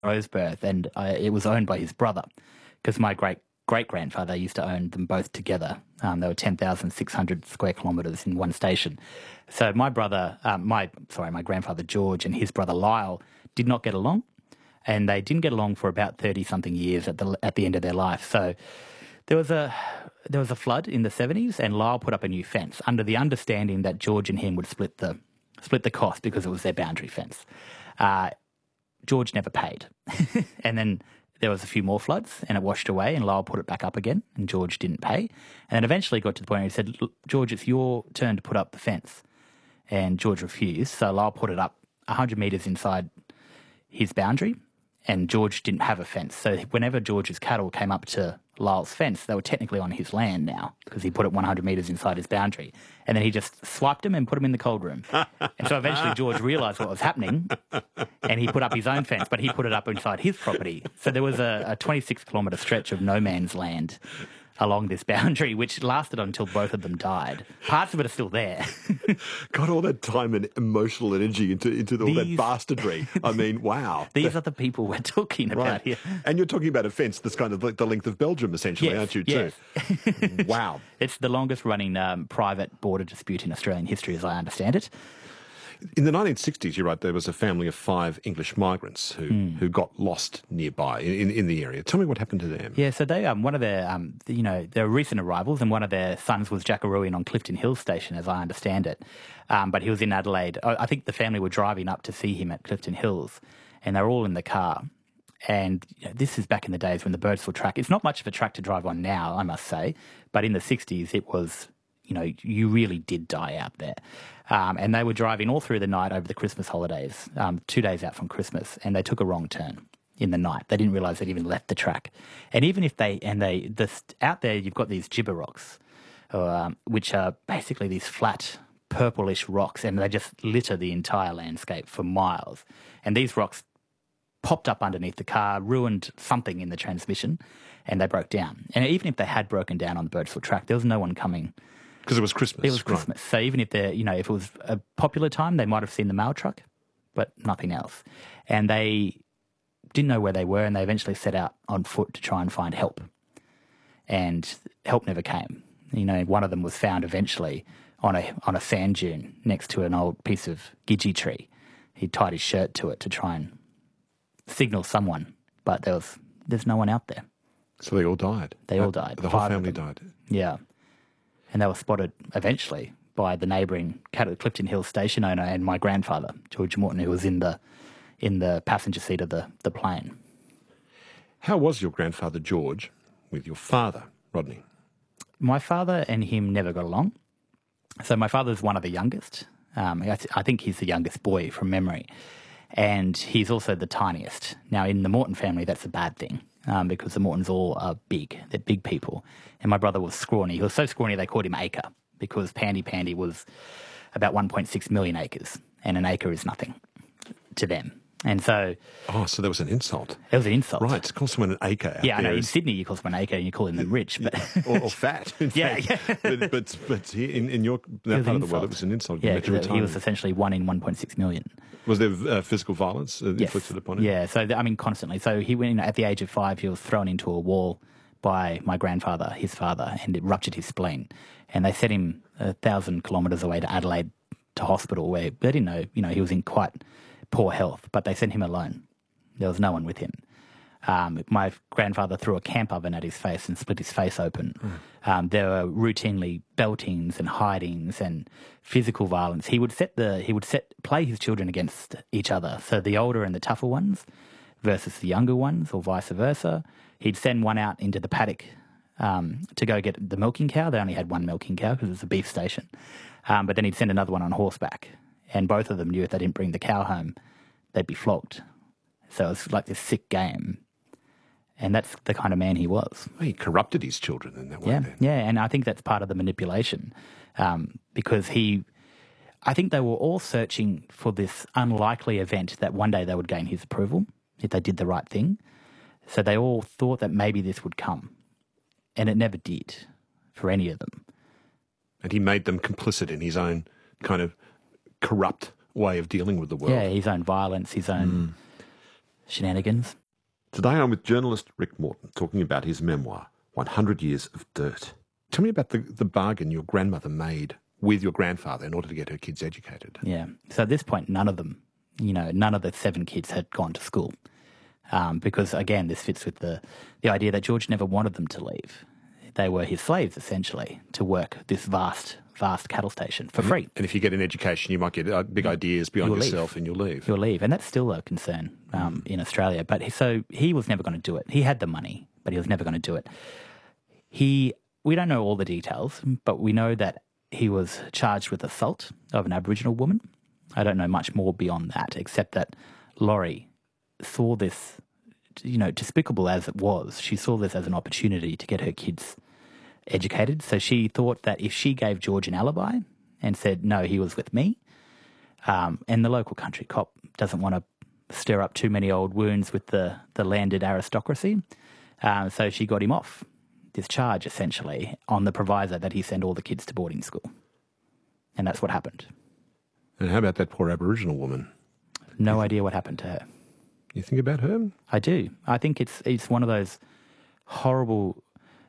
Rose birth, and it was owned by his brother, because my great-grandfather used to own them both together. They were 10,600 square kilometres in one station. So my grandfather George and his brother Lyle did not get along, and they didn't get along for about 30-something years at the end of their life. So there was a flood in the 70s, and Lyle put up a new fence under the understanding that George and him would split the cost because it was their boundary fence. George never paid. And then there was a few more floods and it washed away, and Lyle put it back up again and George didn't pay. And then eventually got to the point where he said, "Look, George, it's your turn to put up the fence." And George refused. So Lyle put it up 100 metres inside his boundary, and George didn't have a fence. So whenever George's cattle came up to Lyle's fence, they were technically on his land now because he put it 100 metres inside his boundary. And then he just swiped them and put them in the cold room. And so eventually George realised what was happening, and he put up his own fence, but he put it up inside his property. So there was a 26-kilometre stretch of no man's land along this boundary, which lasted until both of them died. Parts of it are still there. Got all that time and emotional energy into all that bastardry. I mean, wow. These are the people we're talking about here. And you're talking about a fence that's kind of like the length of Belgium, essentially, aren't you, too? Yes. Wow. It's the longest-running private border dispute in Australian history, as I understand it. In the 1960s, you're right, there was a family of 5 English migrants who got lost nearby in the area. Tell me what happened to them. Yeah, so they one of their they're recent arrivals, and one of their sons was jackaroing on Clifton Hill Station, as I understand it. But he was in Adelaide. I think the family were driving up to see him at Clifton Hills, and they were all in the car. And this is back in the days when the Birdsville track, it's not much of a track to drive on now, I must say, but in the 60s it was, you really did die out there. And they were driving all through the night over the Christmas holidays, 2 days out from Christmas, and they took a wrong turn in the night. They didn't realise they'd even left the track. And even if out there you've got these gibber rocks, which are basically these flat purplish rocks, and they just litter the entire landscape for miles. And these rocks popped up underneath the car, ruined something in the transmission, and they broke down. And even if they had broken down on the Birdsville track, there was no one coming. Because it was Christmas. It was Christmas. Right. So even if if it was a popular time, they might have seen the mail truck, but nothing else. And they didn't know where they were, and they eventually set out on foot to try and find help. And help never came. One of them was found eventually on a sand dune next to an old piece of gidgee tree. He tied his shirt to it to try and signal someone, but there's no one out there. So they all died? They all died. The whole family died? Yeah. And they were spotted eventually by the neighbouring Clifton Hill station owner and my grandfather, George Morton, who was in the passenger seat of the plane. How was your grandfather George with your father, Rodney? My father and him never got along. So my father's one of the youngest. I think he's the youngest boy from memory. And he's also the tiniest. Now, in the Morton family, that's a bad thing. Because the Mortons all are big. They're big people. And my brother was scrawny. He was so scrawny they called him Acre, because Pandy was about 1.6 million acres, and an acre is nothing to them. And so... Oh, so there was an insult. It was an insult. Right, to call someone an acre. Yeah, I know. In Sydney, you call someone an acre and you call them rich. But or fat, in fact. Yeah. But in your that part of the world, it was an insult. Yeah, he was essentially 1 in 1.6 million. Was there physical violence inflicted upon him? Yeah, so, constantly. So he went, at the age of 5, he was thrown into a wall by my grandfather, his father, and it ruptured his spleen. And they sent him 1,000 kilometres away to Adelaide to hospital, where they didn't know, he was in quite poor health, but they sent him alone. There was no one with him. My grandfather threw a camp oven at his face and split his face open. There were routinely beltings and hidings and physical violence. He would play his children against each other. So the older and the tougher ones versus the younger ones, or vice versa. He'd send one out into the paddock to go get the milking cow. They only had one milking cow because it was a beef station. But then he'd send another one on horseback. And both of them knew if they didn't bring the cow home, they'd be flogged. So it was like this sick game. And that's the kind of man he was. Well, he corrupted his children in that way. Then. Yeah, and I think that's part of the manipulation, because I think they were all searching for this unlikely event that one day they would gain his approval if they did the right thing. So they all thought that maybe this would come, and it never did for any of them. And he made them complicit in his own kind of corrupt way of dealing with the world. Yeah, his own violence, his own shenanigans. Today I'm with journalist Rick Morton talking about his memoir, 100 Years of Dirt. Tell me about the bargain your grandmother made with your grandfather in order to get her kids educated. Yeah. So at this point, none of them, none of the 7 kids had gone to school. Because, again, this fits with the idea that George never wanted them to leave. They were his slaves, essentially, to work this vast cattle station for free. And if you get an education, you might get big ideas beyond yourself and you'll leave. You'll leave. And that's still a concern in Australia. But so he was never going to do it. He had the money, but he was never going to do it. We don't know all the details, but we know that he was charged with assault of an Aboriginal woman. I don't know much more beyond that, except that Laurie saw this, despicable as it was, she saw this as an opportunity to get her kids educated. So she thought that if she gave George an alibi and said, no, he was with me, and the local country cop doesn't want to stir up too many old wounds with the landed aristocracy, so she got him off this charge, essentially, on the proviso that he send all the kids to boarding school. And that's what happened. And how about that poor Aboriginal woman? No idea what happened to her. You think about her? I do. I think it's one of those horrible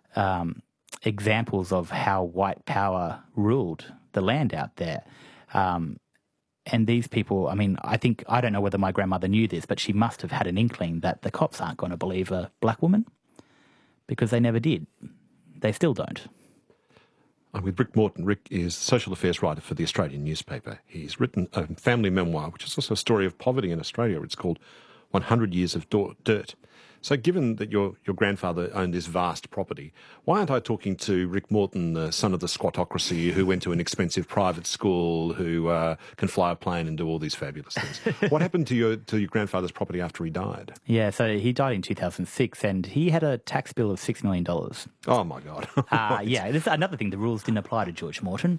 examples of how white power ruled the land out there. And these people, I don't know whether my grandmother knew this, but she must have had an inkling that the cops aren't going to believe a black woman, because they never did. They still don't. I'm with Rick Morton. Rick is social affairs writer for the Australian newspaper. He's written a family memoir, which is also a story of poverty in Australia. It's called 100 Years of Dirt. So given that your grandfather owned this vast property, why aren't I talking to Rick Morton, the son of the squatocracy, who went to an expensive private school, who can fly a plane and do all these fabulous things? What happened to your grandfather's property after he died? Yeah, so he died in 2006, and he had a tax bill of $6 million. Oh, my God. Yeah, this is another thing. The rules didn't apply to George Morton.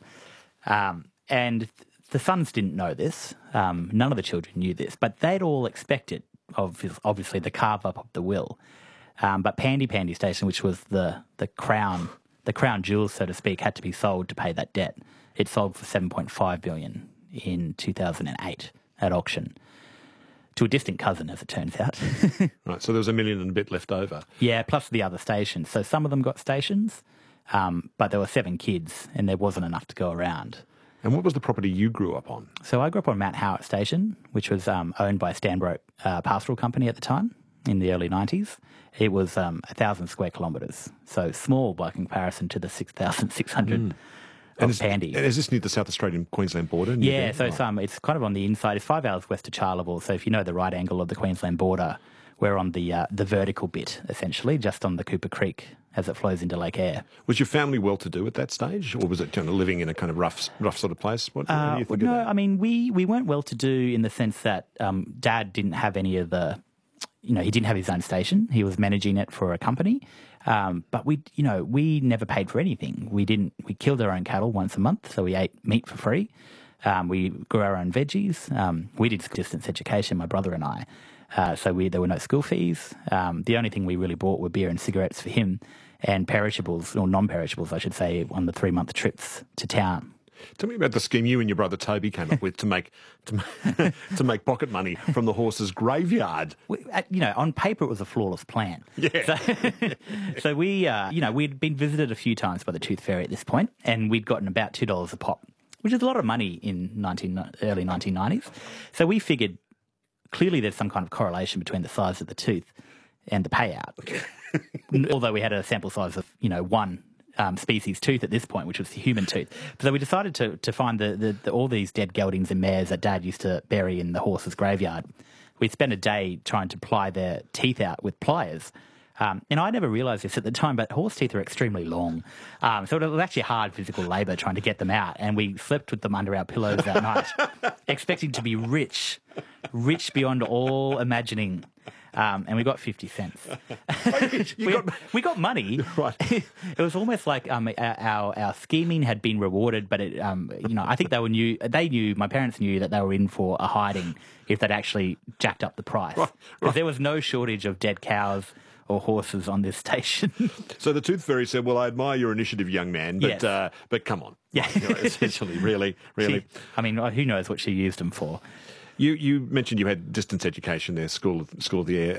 And the sons didn't know this. None of the children knew this, but they'd all expected, obviously, the carve-up of the will. But Pandy Station, which was the crown jewels, so to speak, had to be sold to pay that debt. It sold for $7.5 billion in 2008 at auction to a distant cousin, as it turns out. Right, so there was $1 million and a bit left over. Yeah, plus the other stations. So some of them got stations, but there were 7 kids and there wasn't enough to go around. And what was the property you grew up on? So I grew up on Mount Howard Station, which was owned by Stanbroke Pastoral Company at the time, in the early 90s. It was 1,000 square kilometres, so small by comparison to the 6,600 of Pandy. And is this near the South Australian-Queensland border? Yeah, so it's kind of on the inside. It's 5 hours west of Charleville, so if you know the right angle of the Queensland border, we're on the vertical bit, essentially, just on the Cooper Creek as it flows into Lake Eyre. Was your family well-to-do at that stage, or was it kind of living in a kind of rough sort of place? What do you think of that? I mean, we weren't well-to-do in the sense that Dad didn't have any of the, he didn't have his own station. He was managing it for a company, but we never paid for anything. We killed our own cattle once a month, so we ate meat for free. We grew our own veggies. We did distance education, my brother and I. So there were no school fees. The only thing we really bought were beer and cigarettes for him, and perishables, or non-perishables, I should say, on the 3-month trips to town. Tell me about the scheme you and your brother Toby came up with to make pocket money from the horse's graveyard. On paper it was a flawless plan. Yeah. So we'd been visited a few times by the Tooth Fairy at this point, and we'd gotten about $2 a pop, which is a lot of money in early 1990s. So we figured clearly there's some kind of correlation between the size of the tooth and the payout. Although we had a sample size of, one species tooth at this point, which was the human tooth. So we decided to find all these dead geldings and mares that Dad used to bury in the horse's graveyard. We spent a day trying to ply their teeth out with pliers. And I never realised this at the time, but horse teeth are extremely long. So it was actually hard physical labour trying to get them out. And we slept with them under our pillows that night, expecting to be rich beyond all imagining. And we got 50 cents. We got money. Right. It was almost like our scheming had been rewarded, but I think my parents knew that they were in for a hiding if they'd actually jacked up the price. Right. Because there was no shortage of dead cows or horses on this station. So the Tooth Fairy said, well, I admire your initiative, young man, but Yes. But come on. Yeah. Essentially, really. Who knows what she used them for. You mentioned you had distance education there, School of the Air.